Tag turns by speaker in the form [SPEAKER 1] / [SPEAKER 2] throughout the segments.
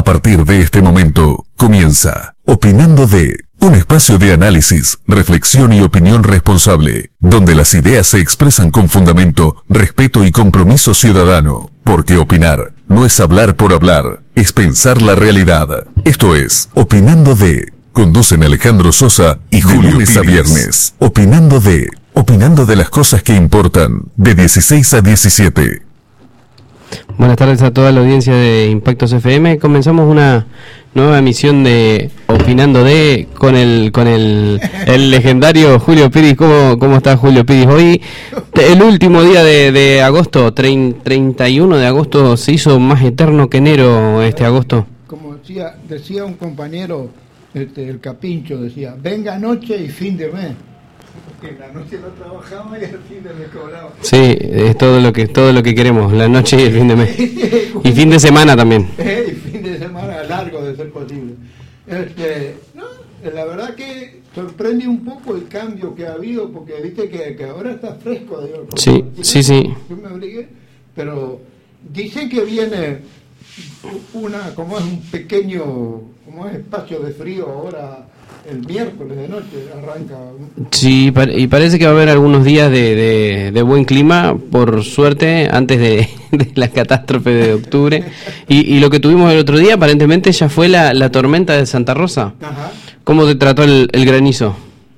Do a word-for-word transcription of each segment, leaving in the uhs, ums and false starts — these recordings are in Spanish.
[SPEAKER 1] partir de este momento, comienza Opinando de, un espacio de análisis, reflexión y opinión responsable, donde las ideas se expresan con fundamento, respeto y compromiso ciudadano, porque opinar no es hablar por hablar, es pensar la realidad. Esto es Opinando de, conducen Alejandro Sosa y Julio Lunes a viernes. Opinando de, opinando de las cosas que importan, de dieciséis a diecisiete.
[SPEAKER 2] Buenas tardes a toda la audiencia de Impactos F M. Comenzamos una nueva emisión de Opinando de con el con el, el legendario Julio Piris. ¿Cómo, cómo está Julio Piris? Hoy, el último día de, de agosto, treinta y uno de agosto, se hizo más eterno que enero este agosto.
[SPEAKER 3] Como decía, decía un compañero, este, el Capincho, decía, venga noche y fin de mes. Que la noche no trabajaba y al fin de mes cobraba.
[SPEAKER 2] Sí, es todo lo que todo lo que queremos, la noche y el fin de mes. Y fin de semana también.
[SPEAKER 3] Y fin de semana largo de ser posible. Este, no, la verdad que sorprende un poco el cambio que ha habido, porque viste que, que ahora está fresco. Digo,
[SPEAKER 2] sí, sí, sí.
[SPEAKER 3] Yo me obligué, pero dicen que viene una, como es un pequeño, como es espacio de frío ahora. El miércoles de noche arranca.
[SPEAKER 2] Sí, y parece que va a haber algunos días de, de, de buen clima, por suerte, antes de, de la catástrofe de octubre. Y, y lo que tuvimos el otro día, aparentemente, ya fue la, la tormenta de Santa Rosa.
[SPEAKER 3] Ajá.
[SPEAKER 2] ¿Cómo te trató el, el granizo?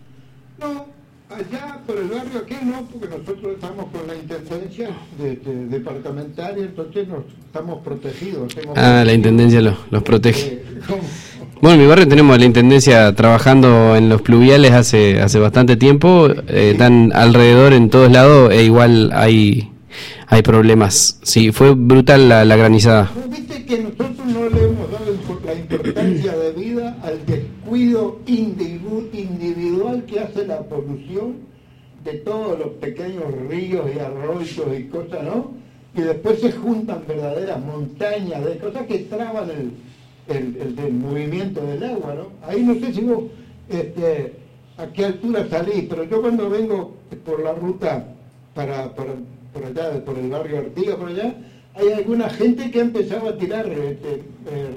[SPEAKER 3] No, allá por el barrio aquí no, porque nosotros estamos con la intendencia de, de, departamental y entonces nos estamos protegidos.
[SPEAKER 2] Ah, la intendencia los, los protege.
[SPEAKER 3] Eh, ¿cómo?
[SPEAKER 2] Bueno, en mi barrio tenemos a la intendencia trabajando en los pluviales hace hace bastante tiempo, eh, están alrededor en todos lados e igual hay hay problemas. Sí, fue brutal la, la granizada.
[SPEAKER 3] Viste que nosotros no le hemos dado la importancia de vida al descuido individual que hace la polución de todos los pequeños ríos y arroyos y cosas, ¿no? Y después se juntan verdaderas montañas de cosas que traban el El, el, el movimiento del agua, ¿no? Ahí no sé si vos este, a qué altura salís, pero yo cuando vengo por la ruta para, para por allá, por el barrio Artigas, por allá, hay alguna gente que ha empezado a tirar este, eh,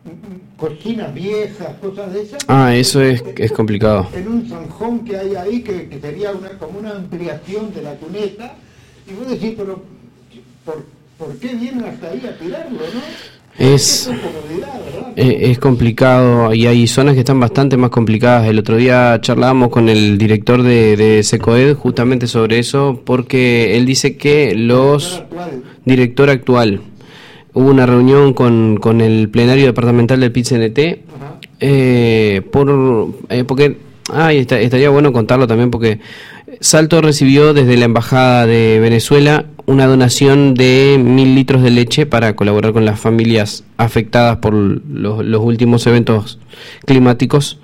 [SPEAKER 3] cocinas viejas, cosas de esas.
[SPEAKER 2] Ah, eso es, es complicado.
[SPEAKER 3] En un zanjón que hay ahí, que, que sería una, como una ampliación de la cuneta, y vos decís, pero ¿por, ¿por qué vienen hasta ahí a tirarlo, no?
[SPEAKER 2] Es, es complicado y hay zonas que están bastante más complicadas. El otro día charlábamos con el director de, de SECOED justamente sobre eso, porque él dice que los director actual hubo una reunión con, con el plenario departamental del P I T C N T, eh, por eh, porque ah, está, estaría bueno contarlo también, porque Salto recibió desde la embajada de Venezuela una donación de mil litros de leche para colaborar con las familias afectadas por los, los últimos eventos climáticos,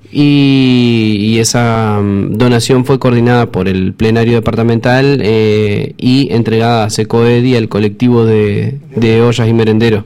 [SPEAKER 2] y, y esa um, donación fue coordinada por el plenario departamental eh, y entregada a SECOED y al colectivo de, de ollas y merenderos.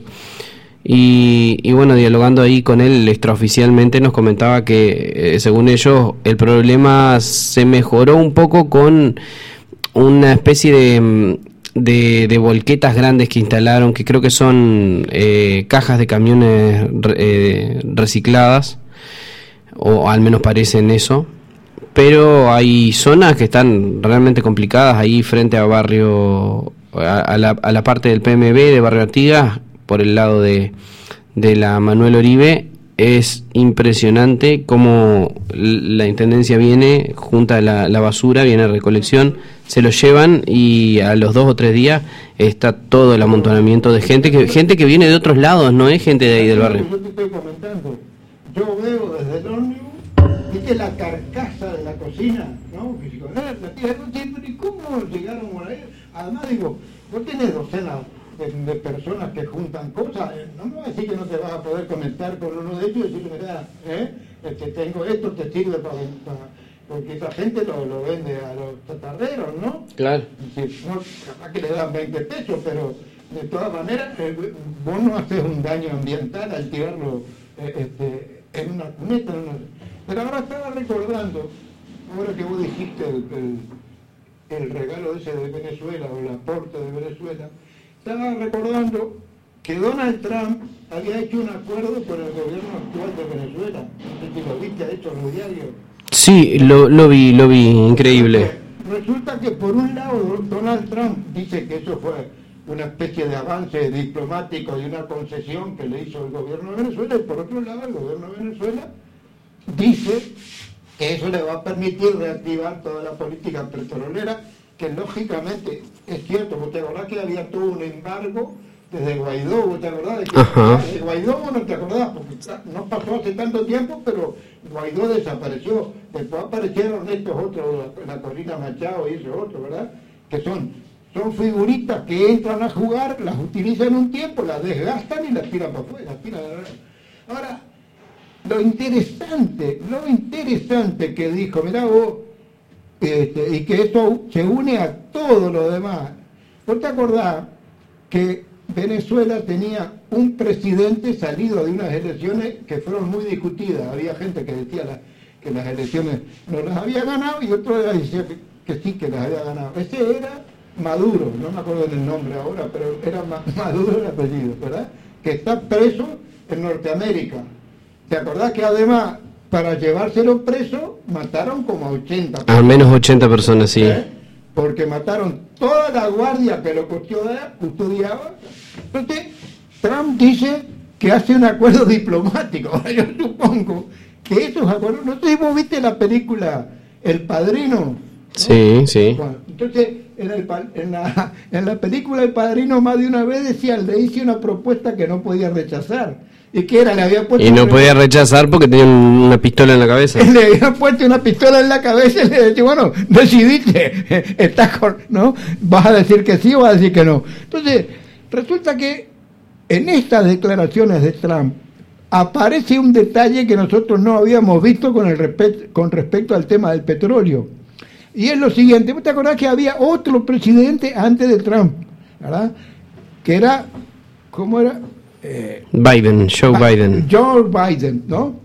[SPEAKER 2] Y, y bueno, dialogando ahí con él extraoficialmente nos comentaba que eh, según ellos el problema se mejoró un poco con una especie de, de, de volquetas grandes que instalaron, que creo que son eh, cajas de camiones eh, recicladas, o al menos parecen eso, pero hay zonas que están realmente complicadas ahí frente a barrio, a, a, la, a la parte del P M B de Barrio Artigas, por el lado de, de la Manuel Oribe. Es impresionante cómo la intendencia viene, junta la, la basura, viene a recolección, se lo llevan y a los dos o tres días está todo el amontonamiento de gente que gente que viene de otros lados, no es gente de ahí del barrio.
[SPEAKER 3] Yo te estoy comentando, yo veo desde el ómnibus, viste la carcasa de la cocina, ¿no? Que si con la tía no tiene ni cómo llegaron por ahí. Además digo, vos tenés docenas De, de personas que juntan cosas, eh, no me vas a decir que no te vas a poder conectar con uno de ellos y decirle, mira, eh, este, tengo esto, te sirve para, para, porque esa gente lo, lo vende a los chatarreros, ¿no?
[SPEAKER 2] Claro.
[SPEAKER 3] Y si, no, capaz que le dan veinte pesos, pero de todas maneras, eh, vos no haces un daño ambiental al tirarlo eh, este, en una cuneta. En una... Pero ahora estaba recordando, ahora que vos dijiste el, el, el regalo ese de Venezuela o el aporte de Venezuela, estaba recordando que Donald Trump había hecho un acuerdo con el gobierno actual de Venezuela. No sé si lo viste, ha hecho en los diarios.
[SPEAKER 2] Sí, lo, lo vi, lo vi, increíble.
[SPEAKER 3] Resulta que por un lado Donald Trump dice que eso fue una especie de avance diplomático y una concesión que le hizo el gobierno de Venezuela, y por otro lado el gobierno de Venezuela dice que eso le va a permitir reactivar toda la política petrolera, que lógicamente es cierto. ¿Vos te acordás que había todo un embargo desde Guaidó? ¿Vos te acordás de que de Guaidó no te acordás? Porque no pasó hace tanto tiempo, pero Guaidó desapareció. Después aparecieron estos otros, la Corina Machado y esos otros, ¿verdad? Que son, son figuritas que entran a jugar, las utilizan un tiempo, las desgastan y las tiran para afuera. Las tiran. Ahora, lo interesante, lo interesante que dijo, mirá vos, este, y que esto se une a todo lo demás. ¿Vos te acordás que Venezuela tenía un presidente salido de unas elecciones que fueron muy discutidas? Había gente que decía la, que las elecciones no las había ganado y otro decía que, que sí que las había ganado. Ese era Maduro, no me acuerdo del nombre ahora, pero era Maduro el apellido, ¿verdad? Que está preso en Norteamérica. ¿Te acordás que además para llevárselo preso mataron como a ochenta personas?
[SPEAKER 2] Al menos ochenta personas, sí.
[SPEAKER 3] ¿Eh? Porque mataron toda la guardia que lo custodiaba. Entonces, Trump dice que hace un acuerdo diplomático. Ahora yo supongo que esos acuerdos... ¿No sé si vos viste la película El Padrino? ¿No?
[SPEAKER 2] Sí, sí.
[SPEAKER 3] Bueno, entonces, en, el, en, la, en la película El Padrino más de una vez decía, le hice una propuesta que no podía rechazar. ¿Y qué era? Le había puesto...
[SPEAKER 2] Y no podía rechazar porque tenía una pistola en la cabeza.
[SPEAKER 3] Le había puesto una pistola en la cabeza y le decía, bueno, decidiste, estás con, ¿no? ¿Vas a decir que sí o vas a decir que no? Entonces, resulta que en estas declaraciones de Trump aparece un detalle que nosotros no habíamos visto con, el respe- con respecto al tema del petróleo. Y es lo siguiente, ¿vos te acordás que había otro presidente antes de Trump, ¿verdad? Que era, ¿cómo era? Eh,
[SPEAKER 2] Biden, Joe Biden.
[SPEAKER 3] Joe Biden, ¿no?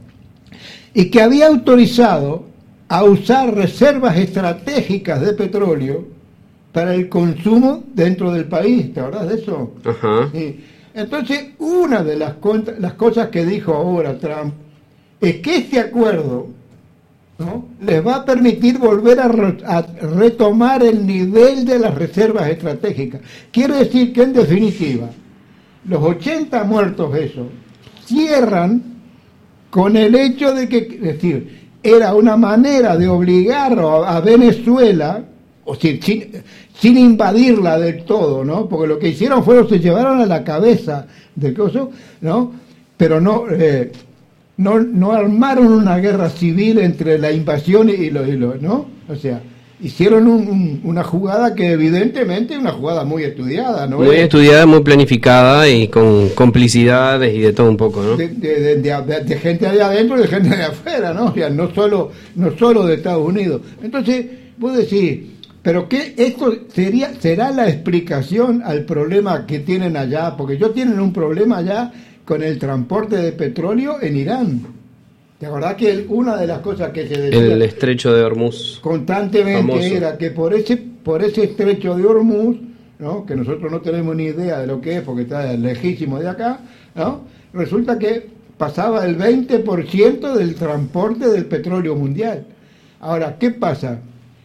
[SPEAKER 3] Y que había autorizado a usar reservas estratégicas de petróleo para el consumo dentro del país. ¿Te acordás de eso?
[SPEAKER 2] Ajá.
[SPEAKER 3] Sí. Entonces, una de las, las cosas que dijo ahora Trump es que este acuerdo, ¿no?, les va a permitir volver a, re, a retomar el nivel de las reservas estratégicas. Quiere decir que, en definitiva, los ochenta muertos esos cierran con el hecho de que, es decir, era una manera de obligar a, a Venezuela, o sin, sin, sin invadirla del todo, ¿no? Porque lo que hicieron fue que se llevaron a la cabeza del coso, ¿no? Pero no, eh, no, no armaron una guerra civil entre la invasión y lo, y lo ¿no? O sea, hicieron un, un, una jugada que evidentemente es una jugada muy estudiada, ¿no?
[SPEAKER 2] Muy estudiada, muy planificada y con complicidades y de todo un poco, ¿no?
[SPEAKER 3] De, de, de, de, de gente de adentro y de gente de afuera, ¿no? O sea, no solo, no solo de Estados Unidos. Entonces, vos decís, ¿pero qué? ¿Esto sería, será la explicación al problema que tienen allá? Porque ellos tienen un problema allá con el transporte de petróleo en Irán. ¿Te acordás que el, una de las cosas que se decía
[SPEAKER 2] el estrecho de Hormuz
[SPEAKER 3] constantemente famoso era que por ese por ese estrecho de Hormuz, ¿no?, que nosotros no tenemos ni idea de lo que es porque está lejísimo de acá, ¿no?, resulta que pasaba el veinte por ciento del transporte del petróleo mundial. Ahora, ¿qué pasa?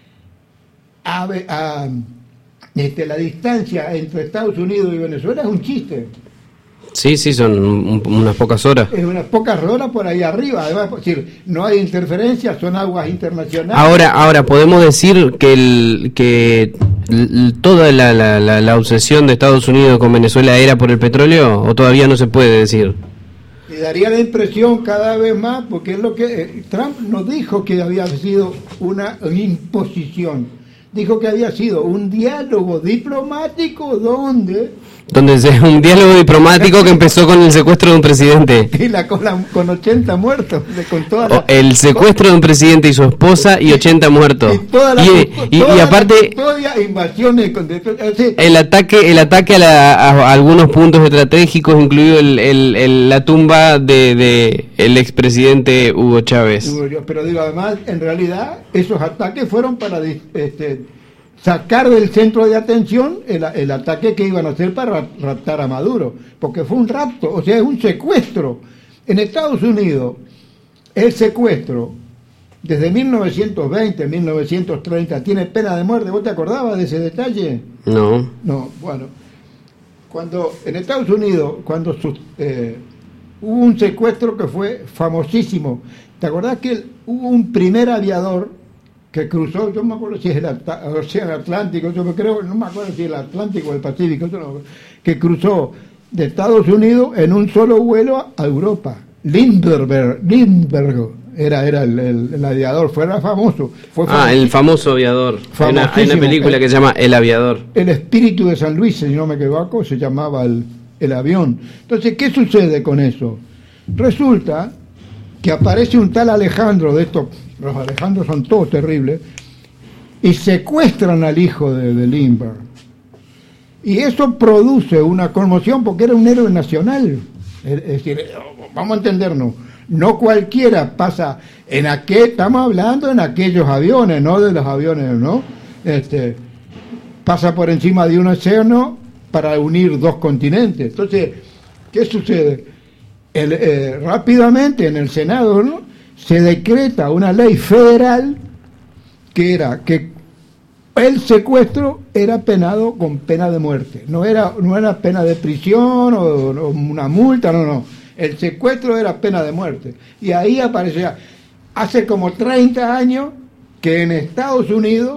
[SPEAKER 3] A, a, este, la distancia entre Estados Unidos y Venezuela es un chiste.
[SPEAKER 2] Sí, sí, son un, unas pocas horas.
[SPEAKER 3] Es unas pocas horas por ahí arriba. Además, es decir, no hay interferencias, son aguas internacionales.
[SPEAKER 2] Ahora, ahora podemos decir que el que l, toda la, la, la, la obsesión de Estados Unidos con Venezuela era por el petróleo, o todavía no se puede decir.
[SPEAKER 3] Y daría la impresión cada vez más, porque es lo que eh, Trump no dijo que había sido una imposición, dijo que había sido un diálogo diplomático donde
[SPEAKER 2] donde es un diálogo diplomático que empezó con el secuestro de un presidente.
[SPEAKER 3] Y la, con, la, con ochenta muertos. Con toda la,
[SPEAKER 2] el secuestro de un presidente y su esposa y ochenta muertos.
[SPEAKER 3] Y, toda la,
[SPEAKER 2] y, y,
[SPEAKER 3] toda
[SPEAKER 2] y aparte,
[SPEAKER 3] la, invasiones. Sí.
[SPEAKER 2] El ataque el ataque a, la, a algunos puntos estratégicos, incluido el, el, el, la tumba de, de el expresidente Hugo Chávez.
[SPEAKER 3] Pero digo, además, en realidad, esos ataques fueron para... este sacar del centro de atención el, el ataque que iban a hacer para raptar a Maduro, porque fue un rapto, o sea, es un secuestro. En Estados Unidos, el secuestro, desde mil novecientos veinte, mil novecientos treinta, tiene pena de muerte. ¿Vos te acordabas de ese detalle?
[SPEAKER 2] No.
[SPEAKER 3] No, bueno. Cuando en Estados Unidos, cuando su, eh, hubo un secuestro que fue famosísimo. ¿Te acordás que el, hubo un primer aviador que cruzó, yo no me acuerdo si es el Océano Atlántico, yo creo, no me acuerdo si es el Atlántico o el Pacífico, yo no, que cruzó de Estados Unidos en un solo vuelo a Europa? Lindbergh, Lindbergh era, era el, el, el aviador, fue famoso. Fue
[SPEAKER 2] ah, el famoso aviador. Hay una, hay una película que se llama El Aviador.
[SPEAKER 3] El espíritu de San Luis, si no me equivoco, se llamaba el, el avión. Entonces, ¿qué sucede con eso? Resulta que aparece un tal Alejandro, de estos, los Alejandros son todos terribles, y secuestran al hijo de, de Lindbergh. Y eso produce una conmoción porque era un héroe nacional. Es decir, vamos a entendernos, no cualquiera pasa en aquel, estamos hablando en aquellos aviones, no de los aviones, ¿no? Este, pasa por encima de un océano para unir dos continentes. Entonces, ¿qué sucede? El, eh, rápidamente en el Senado, ¿no?, se decreta una ley federal que era que el secuestro era penado con pena de muerte, no era, no era pena de prisión o, o una multa, no, no, el secuestro era pena de muerte. Y ahí aparecía, hace como treinta años que en Estados Unidos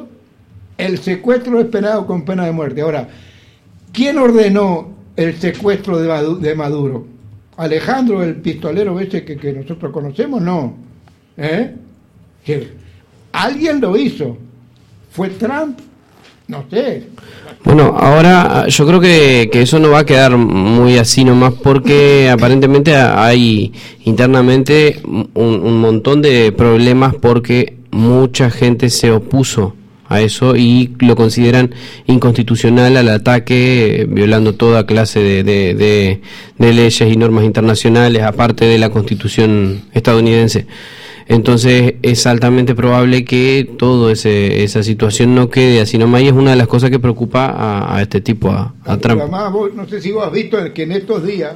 [SPEAKER 3] el secuestro es penado con pena de muerte. Ahora, ¿quién ordenó el secuestro de Maduro? Alejandro, el pistolero ese que, que nosotros conocemos, no. ¿Eh? Sí. Alguien lo hizo. ¿Fue Trump? No sé.
[SPEAKER 2] Bueno, ahora yo creo que, que eso no va a quedar muy así nomás, porque aparentemente hay internamente un, un montón de problemas porque mucha gente se opuso a eso y lo consideran inconstitucional al ataque, violando toda clase de, de, de, de leyes y normas internacionales, aparte de la Constitución estadounidense. Entonces es altamente probable que toda esa situación no quede así nomás, y es una de las cosas que preocupa a, a este tipo, a, a Trump.
[SPEAKER 3] Además, vos, no sé si vos has visto que en estos días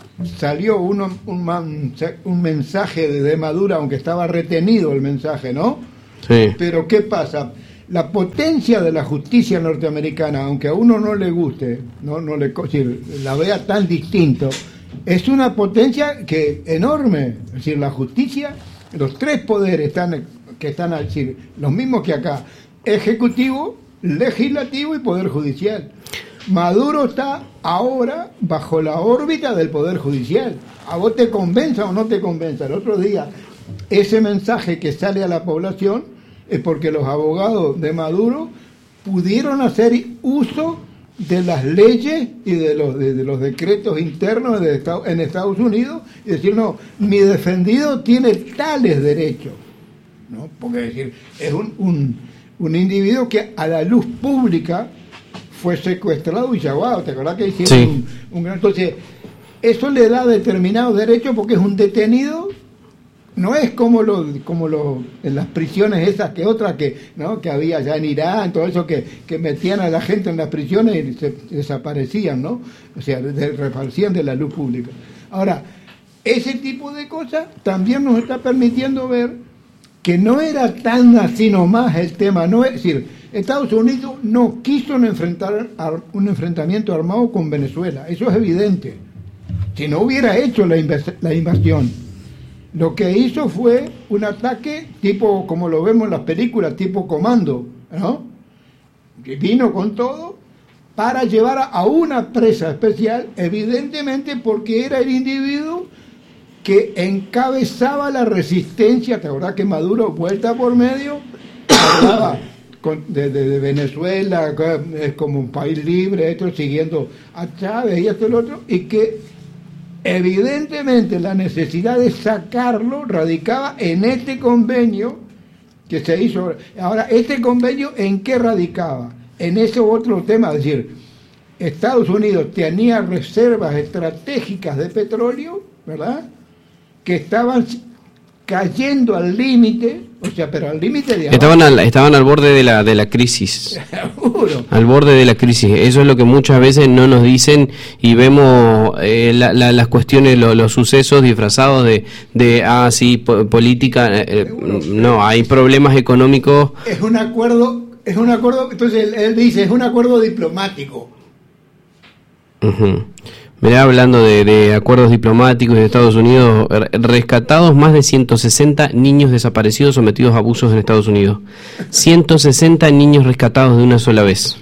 [SPEAKER 3] salió uno, un, man, un mensaje de, de Maduro, aunque estaba retenido el mensaje, ¿no?
[SPEAKER 2] Sí.
[SPEAKER 3] Pero ¿qué pasa? La potencia de la justicia norteamericana, aunque a uno no le guste, no, no le, si la vea tan distinto, es una potencia que enorme. Es decir, la justicia, los tres poderes están, que están, es decir, los mismos que acá: ejecutivo, legislativo y poder judicial. Maduro está ahora bajo la órbita del poder judicial. A vos te convenza o no te convenza. El otro día, ese mensaje que sale a la población es porque los abogados de Maduro pudieron hacer uso de las leyes y de los, de, de los decretos internos de Estado, en Estados Unidos, y decir, no, mi defendido tiene tales derechos, ¿no? Porque es decir, es un, un, un individuo que a la luz pública fue secuestrado y llevado. ¿Te acordás que hicieron sí. un, un gran... Entonces, eso le da determinados derechos porque es un detenido. No es como lo, como lo, en las prisiones esas que otras que, ¿no?, que había ya en Irán, todo eso que, que metían a la gente en las prisiones y se, desaparecían, ¿no? O sea, desaparecían de la luz pública. Ahora, ese tipo de cosas también nos está permitiendo ver que no era tan así nomás el tema. No es, es decir, Estados Unidos no quiso un, enfrentar, un enfrentamiento armado con Venezuela, eso es evidente. Si no hubiera hecho la, invas- la invasión, lo que hizo fue un ataque tipo, como lo vemos en las películas, tipo Comando, ¿no? Que vino con todo para llevar a una presa especial, evidentemente porque era el individuo que encabezaba la resistencia. ¿Te acordás que Maduro, vuelta por medio, hablaba con, de, de, de Venezuela, es como un país libre, esto siguiendo a Chávez y esto y lo otro, y que evidentemente la necesidad de sacarlo radicaba en este convenio que se hizo. Ahora, ¿este convenio en qué radicaba? En ese otro tema, es decir, Estados Unidos tenía reservas estratégicas de petróleo, ¿verdad?, que estaban cayendo al límite, o sea, pero al límite de
[SPEAKER 2] estaban al, estaban al borde de la de la crisis.
[SPEAKER 3] Seguro.
[SPEAKER 2] Al borde de la crisis. Eso es lo que muchas veces no nos dicen y vemos eh, la, la, las cuestiones, lo, los sucesos disfrazados de, de ah, sí, po, política. Eh, no, hay problemas económicos.
[SPEAKER 3] Es un acuerdo, es un acuerdo, entonces él, él dice, es un acuerdo diplomático.
[SPEAKER 2] Uh-huh. Mirá, hablando de, de acuerdos diplomáticos de Estados Unidos, rescatados más de ciento sesenta niños desaparecidos sometidos a abusos en Estados Unidos. ciento sesenta niños rescatados de una sola vez.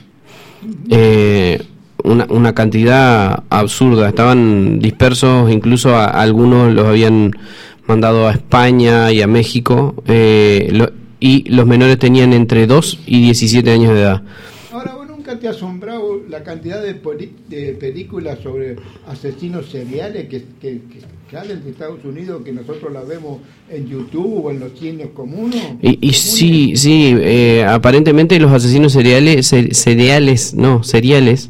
[SPEAKER 2] Eh, una, una cantidad absurda. Estaban dispersos, incluso a, a algunos los habían mandado a España y a México, eh, lo, y los menores tenían entre dos y diecisiete años de edad.
[SPEAKER 3] Ahora, ¿vos nunca te ha asombrado la cantidad de, poli- de películas sobre asesinos seriales que, que, que salen de Estados Unidos, que nosotros las vemos en YouTube o en los cines comunes?
[SPEAKER 2] Y, y sí, sí, eh, aparentemente los asesinos seriales, ser, seriales, no, seriales,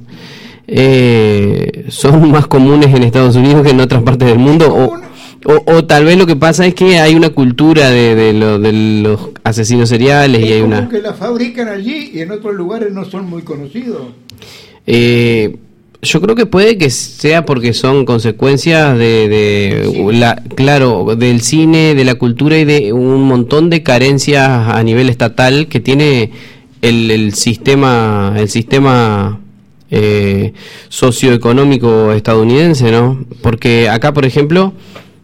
[SPEAKER 2] eh, son más comunes en Estados Unidos que en otras partes del mundo, o, o, o tal vez lo que pasa es que hay una cultura de, de, lo, de los asesinos seriales
[SPEAKER 3] es
[SPEAKER 2] y hay
[SPEAKER 3] como
[SPEAKER 2] una...
[SPEAKER 3] que la fabrican allí y en otros lugares no son muy conocidos.
[SPEAKER 2] Eh, yo creo que puede que sea porque son consecuencias de, de
[SPEAKER 3] Sí.
[SPEAKER 2] la, claro, del cine, de la cultura y de un montón de carencias a nivel estatal que tiene el, el sistema, el sistema eh, socioeconómico estadounidense, ¿no? Porque acá, por ejemplo,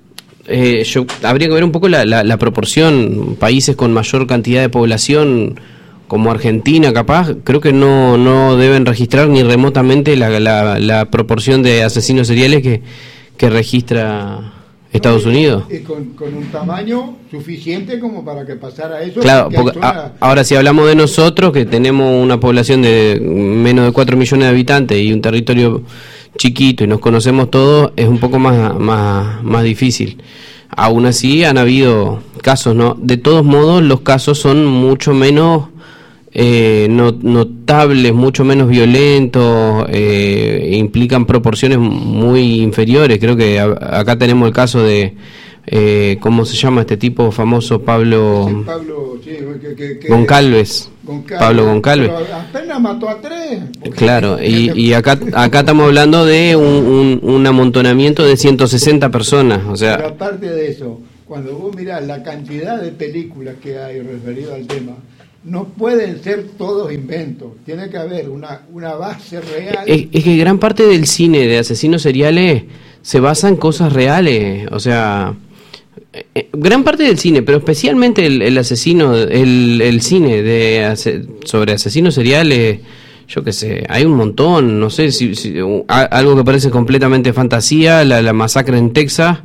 [SPEAKER 2] eh, yo habría que ver un poco la, la, la proporción. Países con mayor cantidad de población, como Argentina, capaz, creo que no, no deben registrar ni remotamente la, la, la proporción de asesinos seriales que, que registra Estados
[SPEAKER 3] No, y,
[SPEAKER 2] Unidos.
[SPEAKER 3] Y con, con un tamaño suficiente como para que pasara eso.
[SPEAKER 2] Claro,
[SPEAKER 3] porque hay
[SPEAKER 2] porque
[SPEAKER 3] zonas-
[SPEAKER 2] a- ahora si hablamos de nosotros, que tenemos una población de menos de cuatro millones de habitantes y un territorio chiquito y nos conocemos todos, es un poco más, más, más difícil. Aún así han habido casos, ¿no? De todos modos, los casos son mucho menos eh, no, notables, mucho menos violentos, eh, implican proporciones muy inferiores. Creo que a- acá tenemos el caso de, eh, ¿cómo se llama este tipo famoso? Pablo,
[SPEAKER 3] Sí, Pablo, sí, que, que, que-
[SPEAKER 2] Goncalves.
[SPEAKER 3] Goncalves,
[SPEAKER 2] Pablo Goncalves.
[SPEAKER 3] pero apenas mató a tres.
[SPEAKER 2] Claro, y, y acá acá estamos hablando de un, un, un amontonamiento de ciento sesenta personas, o
[SPEAKER 3] Pero
[SPEAKER 2] sea,
[SPEAKER 3] aparte de eso, cuando vos mirás la cantidad de películas que hay referido al tema, no pueden ser todos inventos. Tiene que haber una, una base real.
[SPEAKER 2] es, es que gran parte del cine de asesinos seriales se basa en cosas reales, o sea, eh, gran parte del cine, pero especialmente el, el asesino, el, el cine de ase- sobre asesinos seriales, yo qué sé, hay un montón, no sé, si, si- u- a- algo que parece completamente fantasía, la, la masacre en Texas,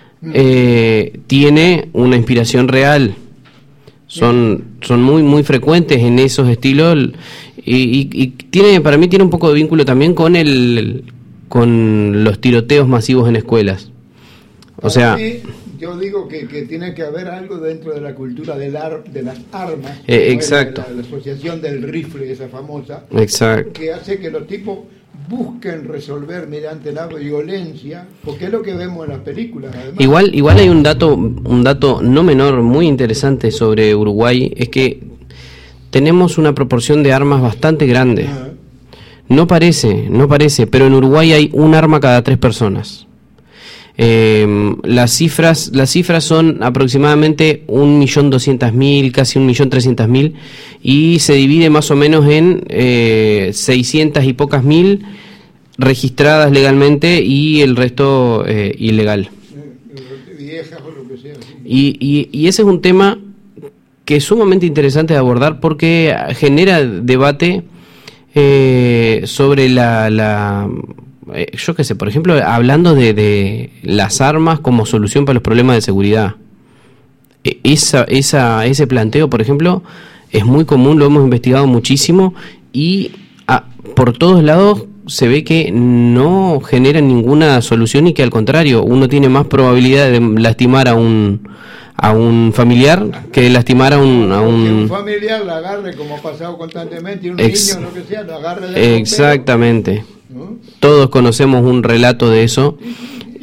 [SPEAKER 2] eh, tiene una inspiración real. Son son muy muy frecuentes en esos estilos y, y, y tiene para mí tiene un poco de vínculo también con el con los tiroteos masivos en escuelas. O sea,
[SPEAKER 3] Para mí, yo digo que, que tiene que haber algo dentro de la cultura del ar, de las armas,
[SPEAKER 2] Eh,
[SPEAKER 3] como
[SPEAKER 2] exacto.
[SPEAKER 3] es La, la asociación del rifle, esa famosa,
[SPEAKER 2] exacto.
[SPEAKER 3] que hace que los tipos busquen resolver mediante la violencia, porque es lo que vemos en las películas. Además.
[SPEAKER 2] Igual igual hay un dato un dato no menor muy interesante sobre Uruguay, es que tenemos una proporción de armas bastante grande.
[SPEAKER 3] Ah,
[SPEAKER 2] No parece, no parece, pero en Uruguay hay un arma cada tres personas. Eh, las cifras, las cifras son aproximadamente un millón doscientas mil, casi un millón trescientas mil, y se divide más o menos en eh, seiscientas y pocas mil registradas legalmente y el resto eh, ilegal.
[SPEAKER 3] eh, viejas o lo que sea. Sí.
[SPEAKER 2] Y, y, y ese es un tema que es sumamente interesante de abordar porque genera debate eh, sobre la, la eh, yo qué sé, por ejemplo, hablando de, de las armas como solución para los problemas de seguridad. E- Esa, esa, ese planteo, por ejemplo, es muy común, lo hemos investigado muchísimo y a- por todos lados se ve que no genera ninguna solución y que al contrario, uno tiene más probabilidad de lastimar a un a un familiar que de lastimar a un a
[SPEAKER 3] Que un
[SPEAKER 2] un
[SPEAKER 3] familiar la agarre, como ha pasado constantemente, y un
[SPEAKER 2] Ex-
[SPEAKER 3] niño, lo que sea, lo agarre de
[SPEAKER 2] exactamente.
[SPEAKER 3] ¿no?
[SPEAKER 2] Todos conocemos un relato de eso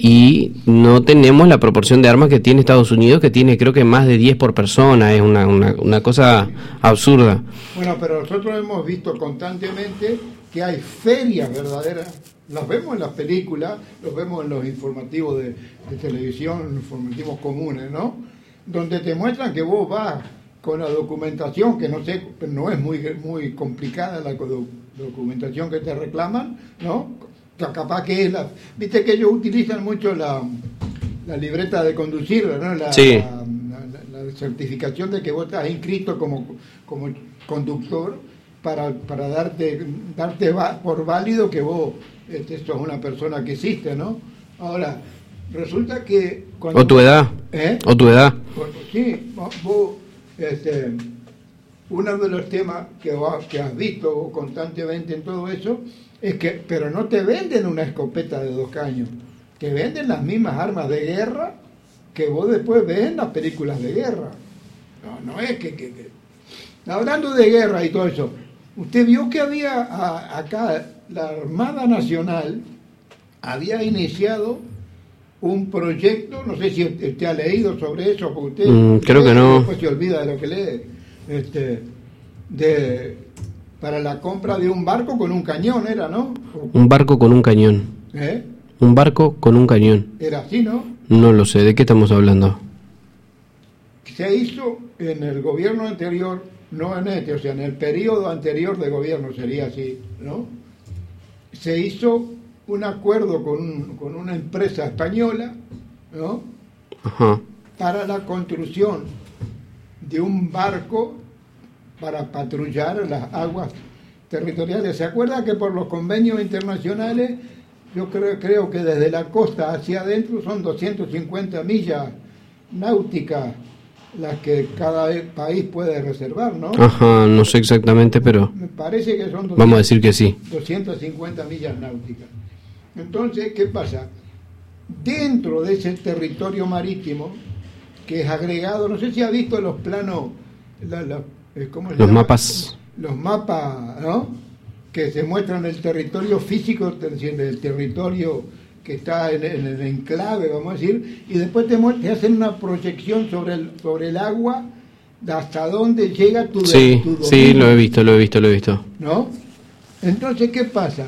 [SPEAKER 2] y no tenemos la proporción de armas que tiene Estados Unidos, que tiene creo que más de diez por persona. Es una, una, una cosa absurda.
[SPEAKER 3] Bueno, pero nosotros hemos visto constantemente que hay ferias verdaderas, las vemos en las películas, los vemos en los informativos de, de televisión, informativos comunes, ¿no? Donde te muestran que vos vas con la documentación, que no sé, no es muy, muy complicada la documentación que te reclaman, ¿no? Capaz que es la... Viste que ellos utilizan mucho la, la libreta de conducir, ¿no? La,
[SPEAKER 2] sí.
[SPEAKER 3] la, la, la certificación de que vos estás inscrito como, como conductor, para, para darte darte va, por válido que vos este, sos una persona que existe, ¿no? Ahora, resulta que... Cuando,
[SPEAKER 2] o tu edad.
[SPEAKER 3] ¿eh?
[SPEAKER 2] O tu edad.
[SPEAKER 3] Sí, vos... Este, uno de los temas que, vos, que has visto constantemente en todo eso es que, pero no te venden una escopeta de dos caños, te venden las mismas armas de guerra que vos después ves en las películas de guerra. No, no es que, que, que... Hablando de guerra y todo eso, usted vio que había a, acá la Armada Nacional había iniciado un proyecto, no sé si usted ha leído sobre eso, porque usted,
[SPEAKER 2] mm, creo
[SPEAKER 3] usted
[SPEAKER 2] que no.
[SPEAKER 3] después se olvida de lo que lee, este, de, para la compra de un barco con un cañón, era, ¿no?
[SPEAKER 2] Un barco con un cañón.
[SPEAKER 3] ¿Eh?
[SPEAKER 2] Un barco con un cañón.
[SPEAKER 3] Era así, ¿no?
[SPEAKER 2] No lo sé, ¿de qué estamos hablando?
[SPEAKER 3] Se hizo en el gobierno anterior, no en este, o sea, en el periodo anterior de gobierno sería así, ¿no? Se hizo un acuerdo con, con una empresa española, ¿no?
[SPEAKER 2] Ajá.
[SPEAKER 3] Para la construcción de un barco para patrullar las aguas territoriales. ¿Se acuerda que por los convenios internacionales, yo creo, creo que desde la costa hacia adentro son doscientas cincuenta millas náuticas las que cada país puede reservar, ¿no?
[SPEAKER 2] Ajá, no sé exactamente, pero
[SPEAKER 3] me parece que son doscientas,
[SPEAKER 2] vamos a decir que sí.
[SPEAKER 3] doscientas cincuenta millas náuticas. Entonces, ¿qué pasa? Dentro de ese territorio marítimo, que es agregado, no sé si ha visto los planos, la, la, ¿cómo se
[SPEAKER 2] los
[SPEAKER 3] llama?
[SPEAKER 2] mapas.
[SPEAKER 3] Los mapas, ¿no? Que se muestran el territorio físico, el territorio que está en, en el enclave, vamos a decir, y después te, te hacen una proyección sobre el, sobre el agua, de hasta dónde llega tu,
[SPEAKER 2] sí,
[SPEAKER 3] tu dominio.
[SPEAKER 2] Sí, lo he visto, lo he visto, lo he visto.
[SPEAKER 3] ¿No? Entonces, ¿qué pasa?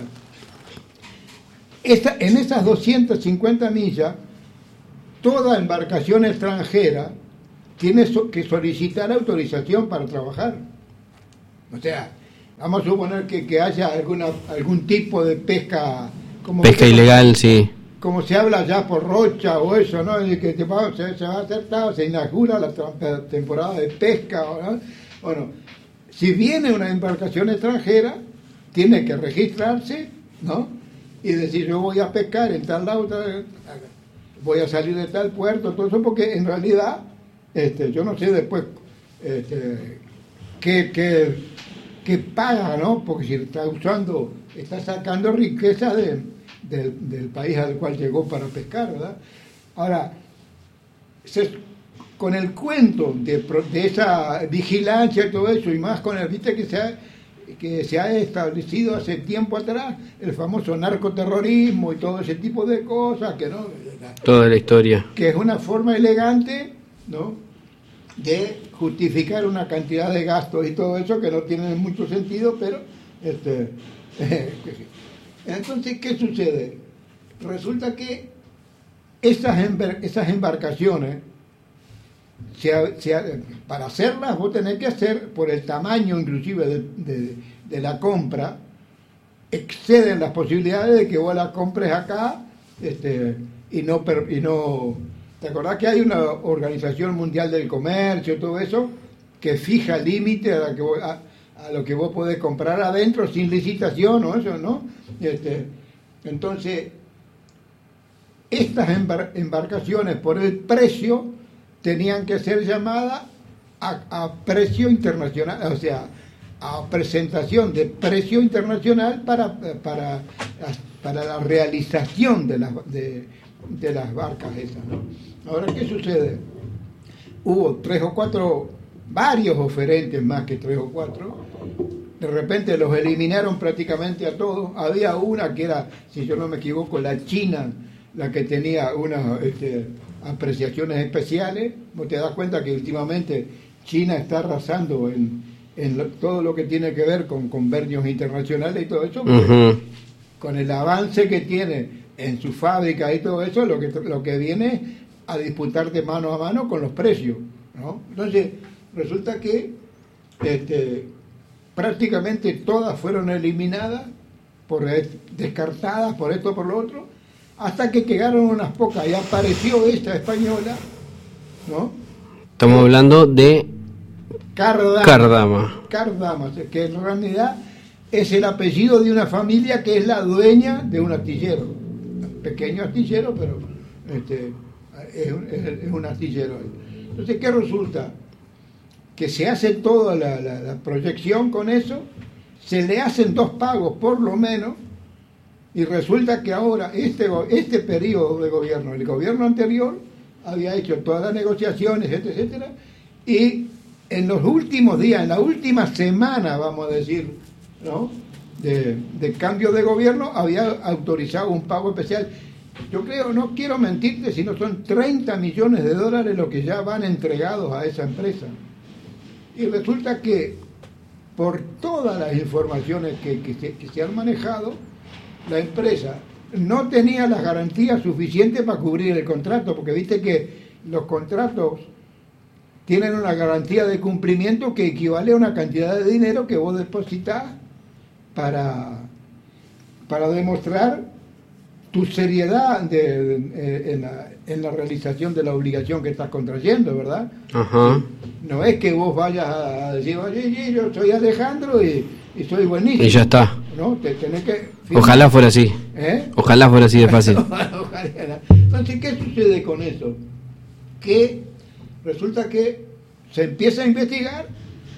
[SPEAKER 3] Esa, en esas doscientas cincuenta millas, toda embarcación extranjera tiene so, que solicitar autorización para trabajar. O sea, vamos a suponer que, que haya alguna, algún tipo de pesca... Como
[SPEAKER 2] pesca
[SPEAKER 3] que,
[SPEAKER 2] ilegal, sí.
[SPEAKER 3] Como se habla ya por Rocha o eso, ¿no? De que se va, se, se va a hacer, se inaugura la, la temporada de pesca, ¿no? Bueno, si viene una embarcación extranjera, tiene que registrarse, ¿no? Y decir, yo voy a pescar en tal lado, tal, voy a salir de tal puerto, todo eso, porque en realidad, este, yo no sé después este, qué, qué, qué paga, ¿no? Porque si está usando, está sacando riqueza de, de, del país al cual llegó para pescar, ¿verdad? Ahora, se, con el cuento de, de esa vigilancia y todo eso, y más con el, viste que se ha, que se ha establecido hace tiempo atrás, el famoso narcoterrorismo y todo ese tipo de cosas, que no,
[SPEAKER 2] toda la historia,
[SPEAKER 3] que es una forma elegante, ¿no?, de justificar una cantidad de gastos y todo eso que no tienen mucho sentido, pero este entonces, ¿qué sucede? Resulta que esas, embar esas embarcaciones, se, se, para hacerlas vos tenés que hacer, por el tamaño inclusive de, de, de la compra, exceden las posibilidades de que vos la compres acá este, y no... y no ¿te acordás que hay una Organización Mundial del Comercio, todo eso, que fija límite a, a, a lo que vos podés comprar adentro sin licitación o eso, ¿no? Este, entonces, estas embar embarcaciones por el precio tenían que ser llamadas a, a precio internacional, o sea, a presentación de precio internacional para, para, para la realización de las, de, de las barcas esas, ¿no? Ahora, ¿qué sucede? Hubo tres o cuatro, varios oferentes más que tres o cuatro, de repente los eliminaron prácticamente a todos. Había una que era, si yo no me equivoco, la China, la que tenía unas este, apreciaciones especiales. Vos te das cuenta que últimamente China está arrasando en, en lo, todo lo que tiene que ver con convenios internacionales y todo eso, pues, uh-huh. con el avance que tiene en su fábrica y todo eso, lo que, lo que viene a disputar de mano a mano con los precios, ¿no? Entonces, resulta que este, prácticamente todas fueron eliminadas, por, descartadas por esto por lo otro, hasta que quedaron unas pocas y apareció esta española, ¿no?
[SPEAKER 2] Estamos hablando de
[SPEAKER 3] Cardama,
[SPEAKER 2] Cardama.
[SPEAKER 3] Cardama, que en realidad es el apellido de una familia que es la dueña de un astillero, un pequeño astillero, pero este, es, un, es un astillero. Entonces, ¿qué resulta? Que se hace toda la, la, la proyección con eso, se le hacen dos pagos por lo menos, y resulta que ahora este, este periodo de gobierno, el gobierno anterior, había hecho todas las negociaciones, etcétera, etcétera, y en los últimos días, en la última semana, vamos a decir, ¿no?, de, de cambio de gobierno, había autorizado un pago especial. Yo creo, no quiero mentirte, si no son treinta millones de dólares los que ya van entregados a esa empresa. Y resulta que, por todas las informaciones que, que, se, que se han manejado, la empresa no tenía las garantías suficientes para cubrir el contrato, porque viste que los contratos tienen una garantía de cumplimiento que equivale a una cantidad de dinero que vos depositas para, para demostrar tu seriedad de, de, de, en, la, en la realización de la obligación que estás contrayendo, ¿verdad?
[SPEAKER 2] Ajá.
[SPEAKER 3] No es que vos vayas a decir, oye, yo soy Alejandro y, y soy buenísimo.
[SPEAKER 2] Y ya está.
[SPEAKER 3] ¿No? Te, tenés que
[SPEAKER 2] firmar. Ojalá fuera así.
[SPEAKER 3] ¿Eh?
[SPEAKER 2] Ojalá fuera así de fácil.
[SPEAKER 3] Entonces, ¿qué sucede con eso? Que resulta que se empieza a investigar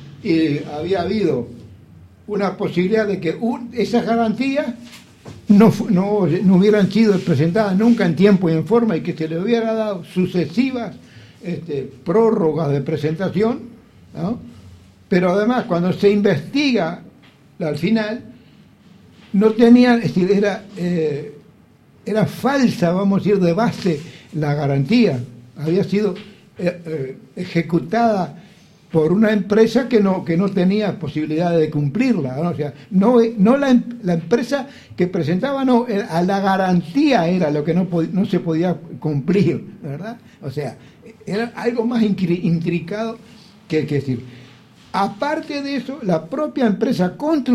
[SPEAKER 3] y había habido una posibilidad de que un, esas garantías no, no, no hubieran sido presentadas nunca en tiempo y en forma, y que se le hubiera dado sucesivas este, prórrogas de presentación, ¿no? Pero además, cuando se investiga al final, no tenían, es decir, era, eh, era falsa, vamos a decir, de base la garantía. Había sido eh, eh, ejecutada por una empresa que no que no tenía posibilidad de cumplirla, ¿no? O sea, no, no la, la empresa que presentaba, no, a la garantía era lo que no, no se podía cumplir, ¿verdad? O sea, era algo más intricado que, que decir. Aparte de eso, la propia empresa construyó